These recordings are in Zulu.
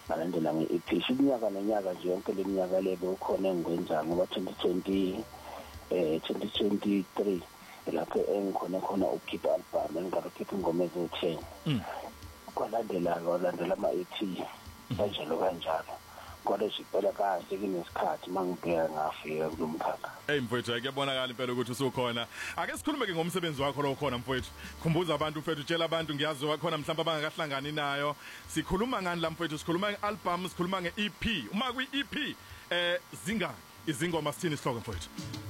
ngalandela nge-EP iminyaka nonyaka nje yonke leminyaka lebe ukhona engikwenza ngoba 2023 lapho engikhona ukhipha album engakhipha ingoma ezo-10 kwalandela ama-EP kanjalo kodwa siphela kahle kunesikhathi mangibheka ngafika kulomkhakha. Mfowethu kuyabonakala impela ukuthi usukhona. Ake sikhulume ke ngomsebenzi wakho lo khona mfowethu. Khumbuza abantu mfowethu utshela abantu ngiyazi wakhona mhlawumbe abangakahlangani nayo. Sikhuluma ngani la mfowethu? Sikhuluma ngealbum, sikhuluma ngeEP. Uma kwi-EP zingaki izingoma sithini isihloko mfowethu?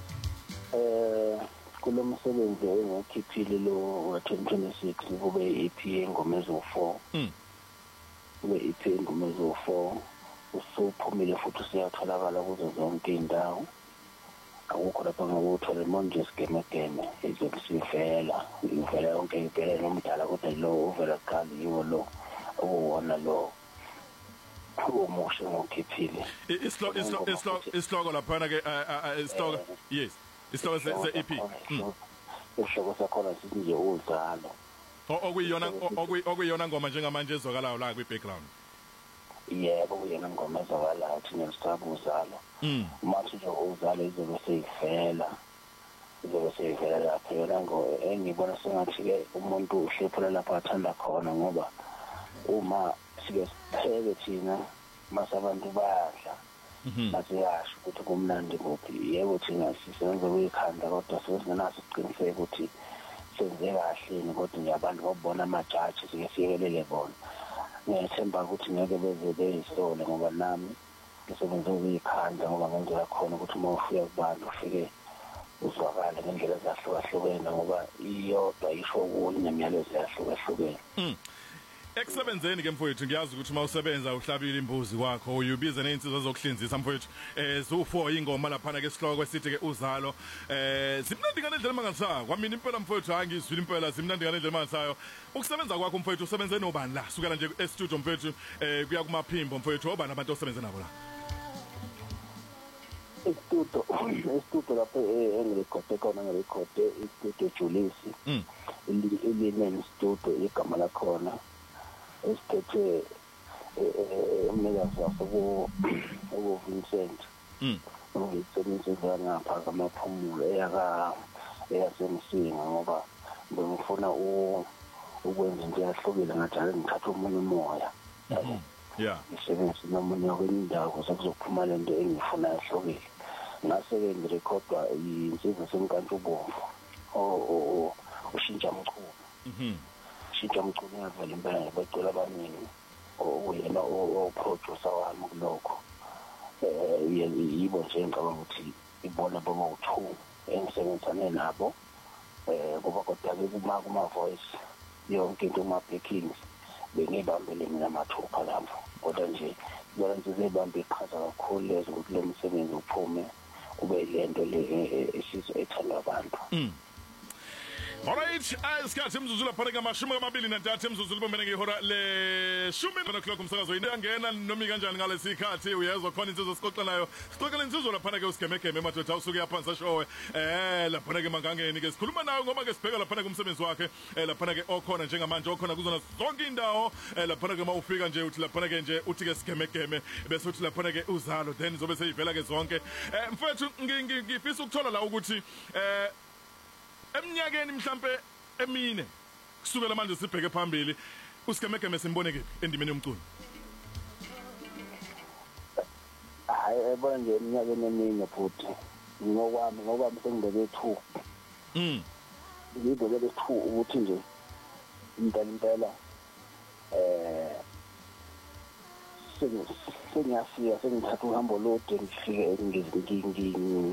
Kulomsebenzi engikhiphile lo wa-2026 kube i-EP engoma ezo-4. Kube i-EP engoma ezo-4. Usuphumile futhi siyatholakala kuzo zonke indawo. Akukho lapha ngokuthola manje sigemegeme izobe sivela yonke impela nomdala kodwa lo uvela kuqala yiwo lo okuwona lo umusha ngokhiphile. Isihloko lapha ke isihloko yes isihloko se-EP. Isihloko sakhona sithi nje uzalo. Okuyiyona ngoma njengamanje ezwakalayo la kwi-background. Yebo kuyena ngoma ezwakalayo thina sisaba uzalo. Manje nje uzalo izobe seyivela lapho yona engibona sengathi ke umuntu uhlephula lapha athanda khona ngoba uma sike sipheke thina masabantu badla masiyasho ukuthi kumnandi kuphi. Yebo thina sisebenza kuyikhanda kodwa sesingenaso isiqiniseko ukuthi senze kahle kodwa nje abantu babona amajaji sike siyekelele bona. Ngiyethemba ukuthi ngeke beze beyisole ngoba nami ngisebenza ukuyikhanda ngoba ngenzela khona ukuthi uma ufika kubantu ufike uzwakale ngendlela ezahlukahlukene ngoba iyodwa isho kunye nemiyalezo eyahlukahlukene. Ekusebenzeni ke mfowethu ngiyazi ukuthi uma usebenza uhlabile imbuzi wakho uyubiza neinsizwa zokuhlinzisa mfowethu zu4 ingoma lapha ke isihloko esithi ke uzalo zimnandi ngendlela mangasayo kwamina impela mfowethu angizwile impela zimnandi ngendlela mangasayo. Ukusebenza kwakho mfowethu usebenze nobani la sukela nje e-studio mfowethu kuya kumaphimbo mfowethu obani abantu osebenza nabo la estudio lapho engirekhode khona ngirekhode istudio Julisi ilinen studio igama lakhona esithethe umnikazi waso Vincent Vincent ngapha kamaphumulo eyasemsinga ngoba bengifuna ukwenza into yahlukile ngathi ngithatha umunye umoya ngisebenza nomunye wendawo ukuze kuzophuma lento engifuna yahlukile. Ngase-ke ngirekhodwa insizwa semkantsho ubomvu ushintsha mculo ushintsha mculo ngavela impela ngibacela abaningi oyena o-producer wami kulokho yibo nje ngicabanga ukuthi ibona bobo-2 engisebenzisane nabo kuba kodwa-ke kuma-voice yonke into kuma-backings bengibambele mina mathupha lapho kodwa nje ibona nje zibambe iqhaza kakhulu lezo ukuthi le msebenzi uphume kube lento le esizwe ethandwa abantu. Alright, isikhathi imzuzu lapha ngamashumi amabili nantathu imzuzu libomene ngehora le-10 o'clock umsakazo yini yangena nomi kanjani ngalesikhathi uyezwa khona insizwe sixoxelayo sixoxela insizwe lapha ke usigemegeme madoda usuke yaphansi ashowe lapha ke mangangeni ke sikhuluma nawe ngoba ke sibheka lapha ke umsebenzi wakhe lapha ke okhona njengamanje okhona kuzona zonke indawo lapha ke mawufika nje uthi lapha ke nje uthi ke sigemegeme bese uthi lapha ke uzalo then zobe seyivela ke zonke mfethu ngifisa ukuthola la ukuthi eminyakeni mhlambe emine kusukela manje sibheke phambili usigemegeme simbone ke endimeni yomculo. Hayi ebona nje eminyakeni emine futhi ngokwami sengibeke 2 ngibeke 2 ukuthi nje impela sengiyafika sengithatha uhambo lode ngifike